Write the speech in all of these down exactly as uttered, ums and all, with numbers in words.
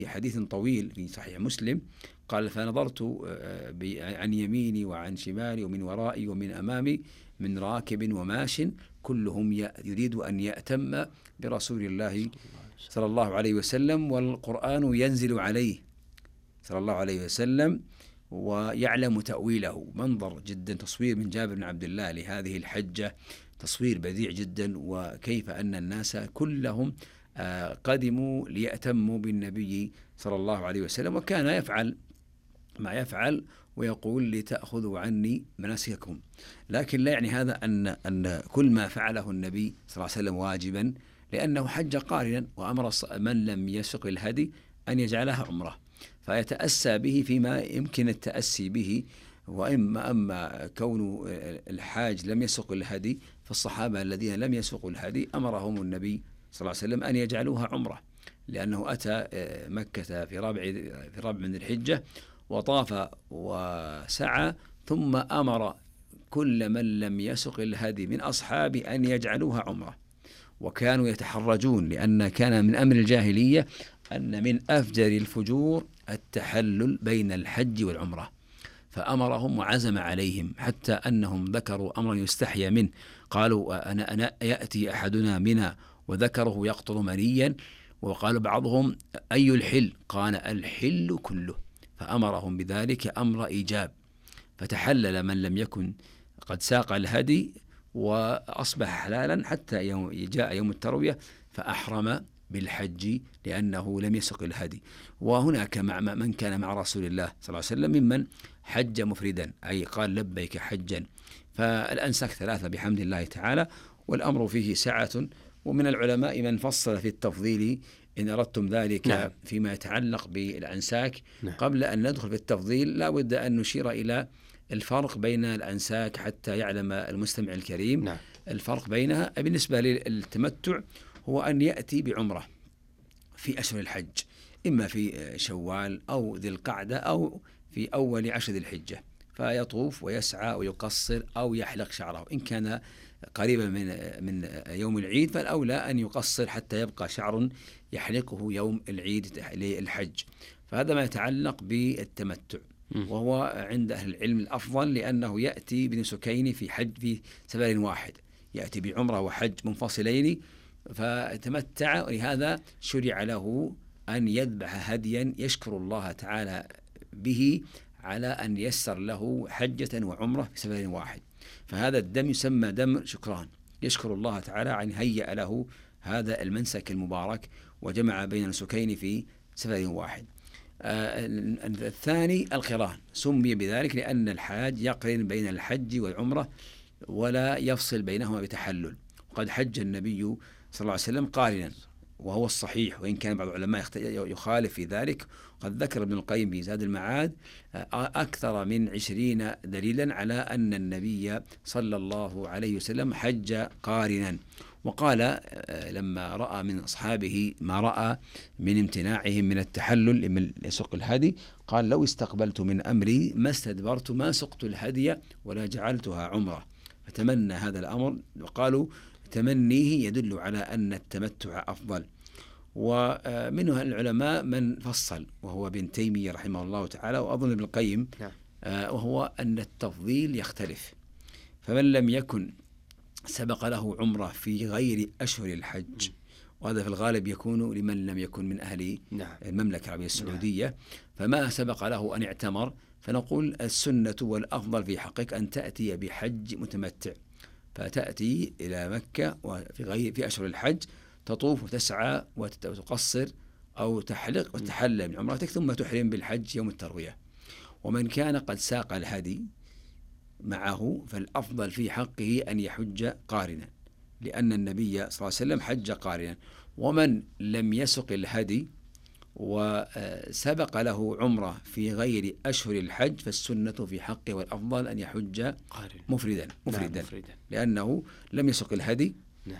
حديث طويل في صحيح مسلم قال: فنظرت عن يميني وعن شمالي ومن ورائي ومن أمامي من راكب وماش كلهم يريد أن يأتم برسول الله صلى الله عليه وسلم، والقرآن ينزل عليه صلى الله عليه وسلم ويعلم تأويله. منظر جدا، تصوير من جابر بن عبد الله لهذه الحجة، تصوير بديع جدا، وكيف أن الناس كلهم قدموا ليأتموا بالنبي صلى الله عليه وسلم، وكان يفعل ما يفعل ويقول: لتأخذوا عني مناسككم. لكن لا يعني هذا أن أن كل ما فعله النبي صلى الله عليه وسلم واجبا، لأنه حج قارنا، وأمر من لم يسق الهدي أن يجعلها عمره، فيتأسى به فيما يمكن التأسي به. وإما أما كون الحاج لم يسق الهدي، فالصحابة الذين لم يسقوا الهدي أمرهم النبي صلى الله عليه وسلم أن يجعلوها عمره، لأنه أتى مكة في رابع في رابع من الحجة وطاف وسعى، ثم أمر كل من لم يسق الهدي من أصحابه أن يجعلوها عمره. وكانوا يتحرجون، لأن كان من أمر الجاهلية أن من أفجر الفجور التحلل بين الحج والعمرة، فأمرهم وعزم عليهم، حتى أنهم ذكروا أمرا يستحيا منه. قالوا: أنا, أنا يأتي أحدنا منا وذكره يقطر منيا، وقال بعضهم: أي الحل؟ قال: الحل كله. فأمرهم بذلك أمر إيجاب، فتحلل من لم يكن قد ساق الهدي وأصبح حلالا حتى يوم جاء يوم التروية فأحرم بالحج لأنه لم يسق الهدي. وهناك مع من كان مع رسول الله صلى الله عليه وسلم ممن حج مفردا، أي قال: لبيك حجا. فالأنساك ثلاثة بحمد الله تعالى، والأمر فيه سعة. ومن العلماء من فصل في التفضيل إن أردتم ذلك. نعم. فيما يتعلق بالأنساك. نعم. قبل أن ندخل في التفضيل لا بد أن نشير إلى الفرق بين الأنساك حتى يعلم المستمع الكريم. نعم. الفرق بينها بالنسبة للتمتع هو أن يأتي بعمرة في أشهر الحج، إما في شوال أو ذي القعدة أو في أول عشر ذي الحجة، فيطوف ويسعى ويقصر أو يحلق شعره. إن كان قريبا من من يوم العيد فالأولى أن يقصر حتى يبقى شعر يحلقه يوم العيد للحج. فهذا ما يتعلق بالتمتع، وهو عند أهل العلم الأفضل، لأنه يأتي بنسكين في حج في سفر واحد، يأتي بعمرة وحج منفصلين فتمتع. ولهذا شرع له أن يذبح هديا يشكر الله تعالى به على أن يسر له حجة وعمرة في سفر واحد. فهذا الدم يسمى دم شكران، يشكر الله تعالى أن هيأ له هذا المنسك المبارك وجمع بين نسكين في سفر واحد. آه الثاني القران، سمي بذلك لأن الحاج يقرن بين الحج والعمرة ولا يفصل بينهما بتحلل. وقد حج النبي صلى الله عليه وسلم قارنا، وهو الصحيح، وإن كان بعض العلماء يخالف في ذلك. قد ذكر ابن القيم في زاد المعاد أكثر من عشرين دليلا على أن النبي صلى الله عليه وسلم حج قارنا. وقال لما رأى من أصحابه ما رأى من امتناعهم من التحلل من سوق الهدي، قال: لو استقبلت من أمري ما استدبرت ما سقت الهدي ولا جعلتها عمرة. فتمنى هذا الأمر، وقالوا تمنيه يدل على أن التمتع أفضل. ومنها العلماء من فصل، وهو ابن تيمية رحمه الله تعالى، وأظن ابن القيم، وهو أن التفضيل يختلف. فمن لم يكن سبق له عمرة في غير أشهر الحج، وهذا في الغالب يكون لمن لم يكن من أهل المملكة العربية السعودية، فما سبق له أن يعتمر، فنقول السنة والأفضل في حقك أن تأتي بحج متمتع، فتأتي إلى مكة وفي غير في أشهر الحج تطوف وتسعى وتقصر أو تحلق وتحلل من عمرتك، ثم تحرم بالحج يوم التروية. ومن كان قد ساق الهدي معه فالأفضل في حقه أن يحج قارنا، لأن النبي صلى الله عليه وسلم حج قارنا. ومن لم يسق الهدي وسبق له عمرة في غير أشهر الحج فالسنة في حقه والأفضل أن يحج مفردا مفردا لأنه لم يسق الهدي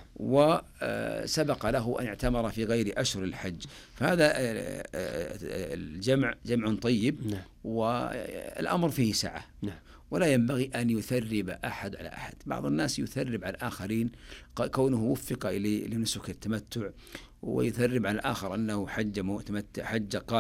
وسبق له أن يعتمر في غير أشهر الحج. فهذا الجمع جمع طيب، والأمر فيه سعة، ولا ينبغي أن يثرب أحد على أحد. بعض الناس يثرب على الآخرين كونه وفق لنسك التمتع ويثرب على الآخر أنه حج متمتع حج قارن